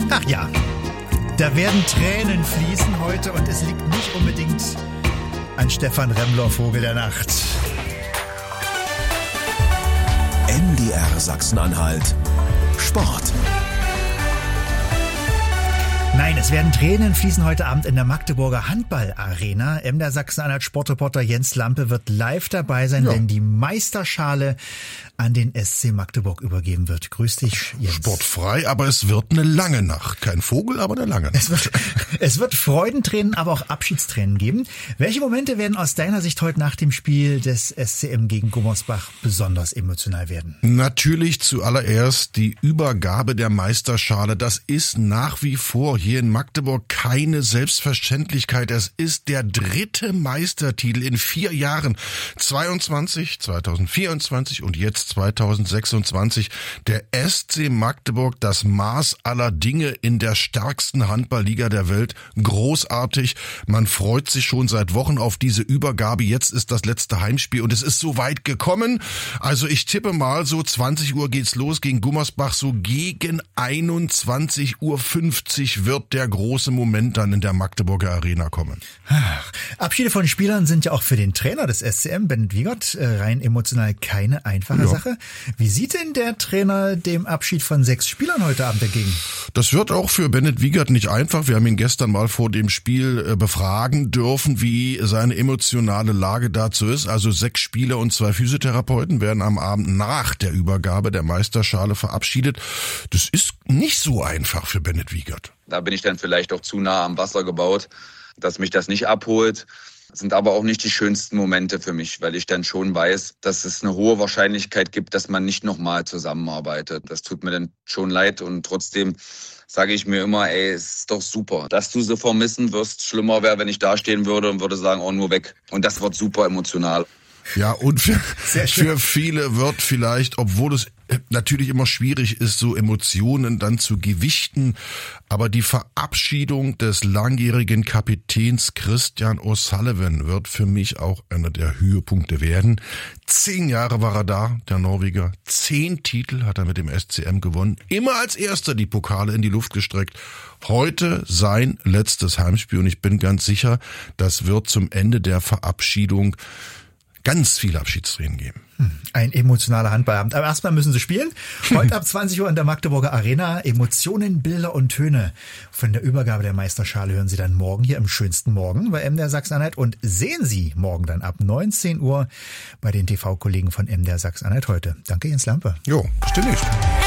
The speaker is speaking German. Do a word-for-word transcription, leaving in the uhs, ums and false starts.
Ach ja, da werden Tränen fließen heute und es liegt nicht unbedingt an Stefan Remmler, Vogel der Nacht. M D R Sachsen-Anhalt Sport. Nein, es werden Tränen fließen heute Abend in der Magdeburger Handball-Arena. M D R Sachsen-Anhalt Sportreporter Jens Lampe wird live dabei sein, ja, wenn die Meisterschale an den S C Magdeburg übergeben wird. Grüß dich, Jens. Sportfrei, aber es wird eine lange Nacht. Kein Vogel, aber eine lange Nacht. Es wird, es wird Freudentränen, aber auch Abschiedstränen geben. Welche Momente werden aus deiner Sicht heute nach dem Spiel des S C M gegen Gummersbach besonders emotional werden? Natürlich zuallererst die Übergabe der Meisterschale. Das ist nach wie vor hier in Magdeburg keine Selbstverständlichkeit. Es ist der dritte Meistertitel in vier Jahren. zweiundzwanzig, zweitausendvierundzwanzig und jetzt zweitausendsechsundzwanzig. Der S C Magdeburg, das Maß aller Dinge in der stärksten Handballliga der Welt. Großartig. Man freut sich schon seit Wochen auf diese Übergabe. Jetzt ist das letzte Heimspiel und es ist so weit gekommen. Also ich tippe mal, so zwanzig Uhr geht's los gegen Gummersbach. So gegen einundzwanzig Uhr fünfzig wird der große Moment dann in der Magdeburger Arena kommen. Abschiede von Spielern sind ja auch für den Trainer des S C M, Bennett Wiegert, rein emotional keine einfache ja. Sache. Wie sieht denn der Trainer dem Abschied von sechs Spielern heute Abend entgegen? Das wird auch für Bennett Wiegert nicht einfach. Wir haben ihn gestern mal vor dem Spiel befragen dürfen, wie seine emotionale Lage dazu ist. Also sechs Spieler und zwei Physiotherapeuten werden am Abend nach der Übergabe der Meisterschale verabschiedet. Das ist nicht so einfach für Bennett Wiegert. Da bin ich dann vielleicht auch zu nah am Wasser gebaut, dass mich das nicht abholt. Das sind aber auch nicht die schönsten Momente für mich, weil ich dann schon weiß, dass es eine hohe Wahrscheinlichkeit gibt, dass man nicht nochmal zusammenarbeitet. Das tut mir dann schon leid und trotzdem sage ich mir immer, ey, es ist doch super, dass du sie vermissen wirst. Schlimmer wäre, wenn ich da stehen würde und würde sagen, oh, nur weg. Und das wird super emotional. Ja, und für, für viele wird vielleicht, obwohl es natürlich immer schwierig ist, so Emotionen dann zu gewichten, aber die Verabschiedung des langjährigen Kapitäns Christian O'Sullivan wird für mich auch einer der Höhepunkte werden. Zehn Jahre war er da, der Norweger. Zehn Titel hat er mit dem S C M gewonnen. Immer als Erster die Pokale in die Luft gestreckt. Heute sein letztes Heimspiel und ich bin ganz sicher, das wird zum Ende der Verabschiedung ganz viele Abschiedstränen geben. Ein emotionaler Handballabend. Aber erstmal müssen sie spielen. Heute ab zwanzig Uhr in der Magdeburger Arena. Emotionen, Bilder und Töne. Von der Übergabe der Meisterschale hören Sie dann morgen hier im schönsten Morgen bei M D R Sachsen-Anhalt und sehen Sie morgen dann ab neunzehn Uhr bei den T V-Kollegen von M D R Sachsen-Anhalt heute. Danke, Jens Lampe. Jo, bis demnächst.